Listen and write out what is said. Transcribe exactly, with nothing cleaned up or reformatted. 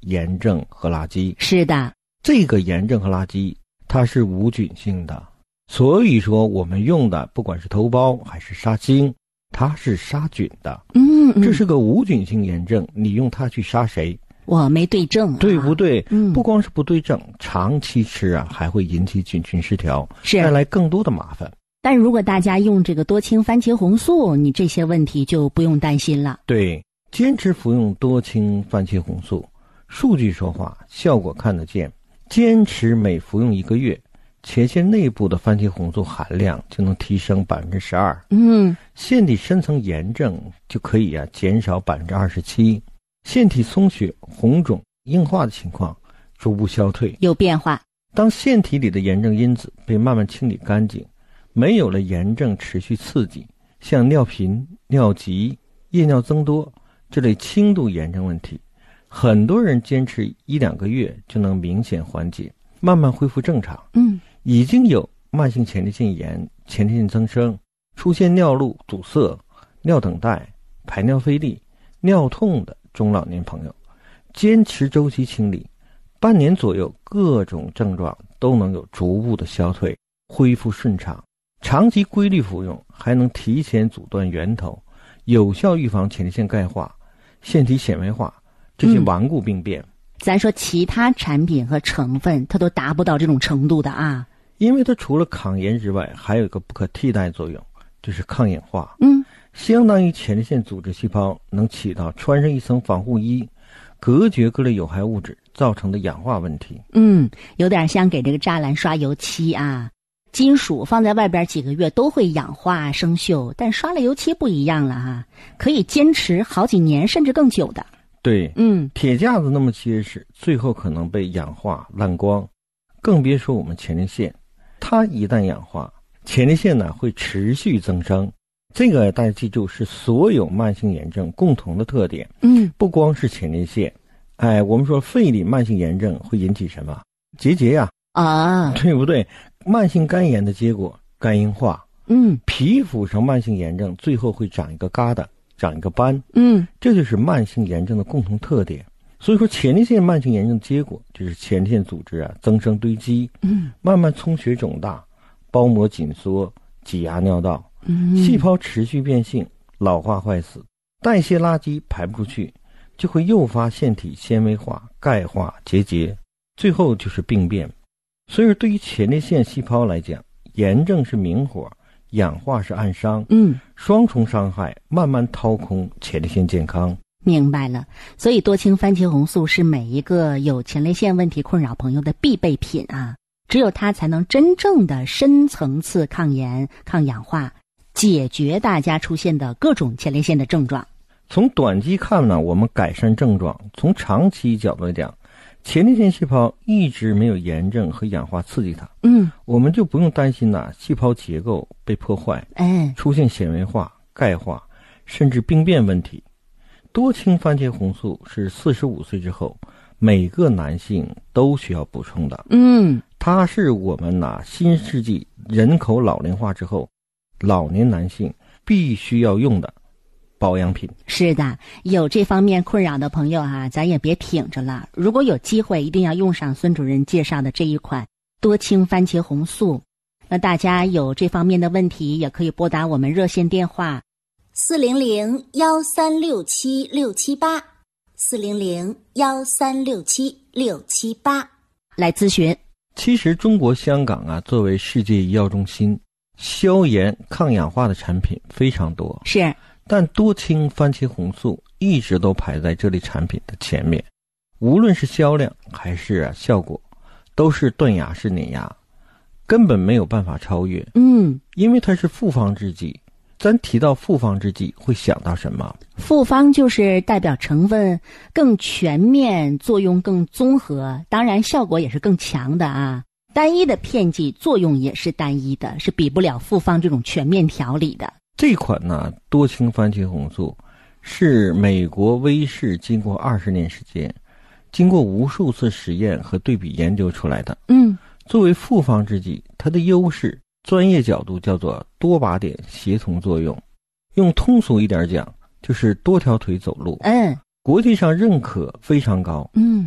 炎症和垃圾。 是的， 这个炎症和垃圾它是无菌性的，所以说我们用的不管是头孢还是杀青，它是杀菌的。 嗯, 嗯， 这是个无菌性炎症，你用它去杀谁？ 我没对症、啊， 对不对？ 嗯， 不光是不对症，长期吃啊，还会引起菌群失调， 是带来更多的麻烦。 但如果大家用这个多氢番茄红素，你这些问题就不用担心了。 对，坚持服用多氢番茄红素，数据说话，效果看得见。坚持每服用一个月，前线内部的番茄红素含量就能提升百分之十二。 嗯， 腺体深层炎症就可以啊减少百分之二十七，腺体松血、红肿、硬化的情况逐步消退， 有变化。 当腺体里的炎症因子被慢慢清理干净，没有了炎症持续刺激，像尿频、尿急、夜尿增多这类轻度炎症问题，很多人坚持一两个月就能明显缓解，慢慢恢复正常。 嗯， 已经有慢性前列腺炎、前列腺增生，出现尿路阻塞、尿等待、排尿费力、尿痛的中老年朋友，坚持周期清理，半年左右各种症状都能有逐步的消退，恢复顺畅。长期规律服用还能提前阻断源头，有效预防前列腺钙化、腺体纤维化这些顽固病变。 嗯，咱说其他产品和成分它都达不到这种程度的啊， 因为它除了抗炎之外，还有一个不可替代作用，就是抗氧化。 嗯， 相当于前列腺组织细胞能起到穿上一层防护衣，隔绝各类有害物质造成的氧化问题。 嗯，有点像给这个栅栏刷油漆啊，金属放在外边几个月都会氧化生锈，但刷了油漆不一样了啊，可以坚持好几年甚至更久的。 对， 嗯， 铁架子那么结实，最后可能被氧化烂光，更别说我们前列腺。它一旦氧化，前列腺呢会持续增生。这个大家记住，是所有慢性炎症共同的特点。 嗯， 不光是前列腺，哎，我们说肺里慢性炎症会引起什么？结节呀， 啊， 对不对？慢性肝炎的结果，肝硬化。 嗯， 皮肤上慢性炎症最后会长一个疙瘩，长一个斑。 嗯， 这就是慢性炎症的共同特点。所以说前列腺慢性炎症的结果就是前列腺组织啊增生堆积， 嗯， 慢慢充血肿大，包膜紧缩，挤压尿道， 嗯， 细胞持续变性，老化坏死，代谢垃圾排不出去，就会诱发腺体纤维化、钙化、结节，最后就是病变。所以说对于前列腺细胞来讲，炎症是明火，氧化是暗伤， 嗯， 双重伤害，慢慢掏空前列腺健康。 明白了。所以多氢番茄红素是每一个有前列腺问题困扰朋友的必备品啊，只有它才能真正的深层次抗炎、抗氧化，解决大家出现的各种前列腺的症状。 从短期看呢，我们改善症状；从长期角度来讲，前列腺细胞一直没有炎症和氧化刺激它， 嗯， 我们就不用担心呐，细胞结构被破坏， 哎， 出现纤维化、钙化，甚至病变问题。多氢番茄红素是四十五岁之后每个男性都需要补充的。 嗯， 它是我们呐新世纪人口老龄化之后，老年男性必须要用的保养品。 是的，有这方面困扰的朋友啊，咱也别挺着了。如果有机会，一定要用上孙主任介绍的这一款多氢番茄红素。那大家有这方面的问题，也可以拨打我们热线电话四零零幺三六七六七八，四零零幺三六七六七八来咨询。 其实中国香港啊，作为世界医药中心，消炎抗氧化的产品非常多， 是， 但多氢番茄红素一直都排在这类产品的前面，无论是销量还是、啊、效果，都是断崖式碾压，根本没有办法超越。 嗯， 因为它是复方制剂。咱提到复方制剂会想到什么？ 复方就是代表成分更全面，作用更综合，当然效果也是更强的啊。单一的片剂作用也是单一的，是比不了复方这种全面调理的。 这款呢多氢番茄红素是美国威士经过二十年时间，经过无数次实验和对比研究出来的。 嗯， 作为复方制剂，它的优势专业角度叫做多靶点协同作用，用通俗一点讲就是多条腿走路。 嗯， 国际上认可非常高。 嗯，